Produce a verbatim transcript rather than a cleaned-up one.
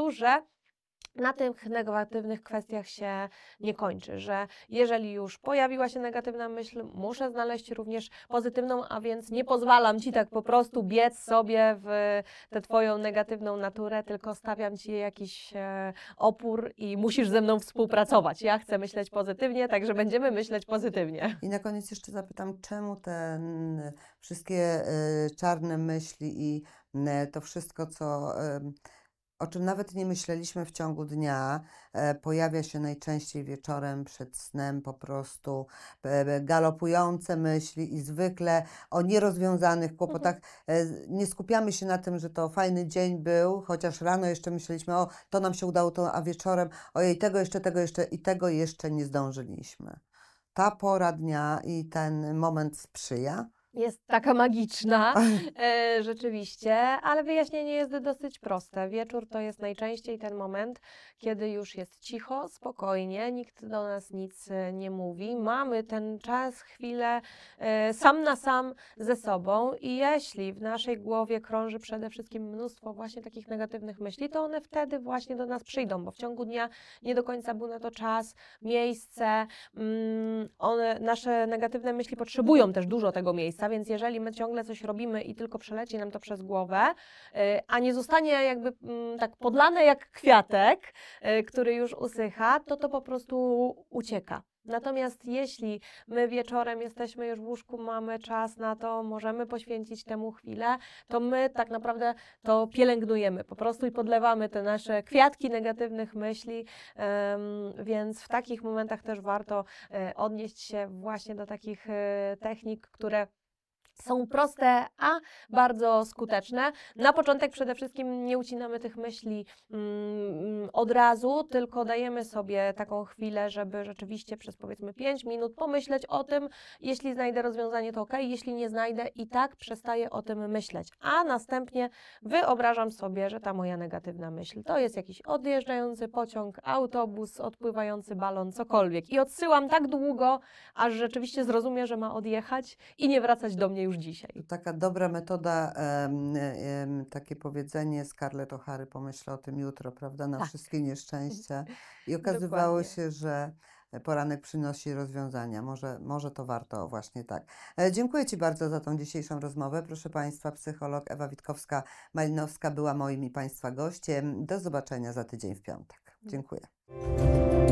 powodu, że na tych negatywnych kwestiach się nie kończy, że jeżeli już pojawiła się negatywna myśl, muszę znaleźć również pozytywną, a więc nie pozwalam Ci tak po prostu biec sobie w tę Twoją negatywną naturę, tylko stawiam Ci jakiś e, opór i musisz ze mną współpracować. Ja chcę myśleć pozytywnie, także będziemy myśleć pozytywnie. I na koniec jeszcze zapytam, czemu te mm, wszystkie y, czarne myśli i y, to wszystko, co, y, o czym nawet nie myśleliśmy w ciągu dnia, e, pojawia się najczęściej wieczorem przed snem, po prostu e, galopujące myśli i zwykle o nierozwiązanych kłopotach. E, nie skupiamy się na tym, że to fajny dzień był, chociaż rano jeszcze myśleliśmy, o to nam się udało, to, a wieczorem ojej, tego jeszcze, tego jeszcze i tego jeszcze nie zdążyliśmy. Ta pora dnia i ten moment sprzyja. Jest taka magiczna, e, rzeczywiście, ale wyjaśnienie jest dosyć proste. Wieczór to jest najczęściej ten moment, kiedy już jest cicho, spokojnie, nikt do nas nic e, nie mówi. Mamy ten czas, chwilę e, sam na sam ze sobą i jeśli w naszej głowie krąży przede wszystkim mnóstwo właśnie takich negatywnych myśli, to one wtedy właśnie do nas przyjdą, bo w ciągu dnia nie do końca był na to czas, miejsce. Mm, one, nasze negatywne myśli potrzebują też dużo tego miejsca, więc jeżeli my ciągle coś robimy i tylko przeleci nam to przez głowę, a nie zostanie jakby tak podlane jak kwiatek, który już usycha, to to po prostu ucieka. Natomiast jeśli my wieczorem jesteśmy już w łóżku, mamy czas na to, możemy poświęcić temu chwilę, to my tak naprawdę to pielęgnujemy po prostu i podlewamy te nasze kwiatki negatywnych myśli, um, więc w takich momentach też warto um, odnieść się właśnie do takich um, technik, które są proste, a bardzo skuteczne. Na początek przede wszystkim nie ucinamy tych myśli mm, od razu, tylko dajemy sobie taką chwilę, żeby rzeczywiście przez powiedzmy pięć minut pomyśleć o tym. Jeśli znajdę rozwiązanie, to ok, jeśli nie znajdę, i tak przestaję o tym myśleć. A następnie wyobrażam sobie, że ta moja negatywna myśl to jest jakiś odjeżdżający pociąg, autobus, odpływający balon, cokolwiek. I odsyłam tak długo, aż rzeczywiście zrozumie, że ma odjechać i nie wracać do mnie już dzisiaj. Taka dobra metoda, em, em, takie powiedzenie Scarlett O'Hary, pomyślę o tym jutro, prawda, na Tak. wszystkie nieszczęścia. I okazywało Dokładnie. się, że poranek przynosi rozwiązania. Może, może to warto właśnie tak. E, dziękuję Ci bardzo za tą dzisiejszą rozmowę. Proszę Państwa, psycholog Ewa Witkowska-Malinowska była moim i Państwa gościem. Do zobaczenia za tydzień w piątek. Dziękuję.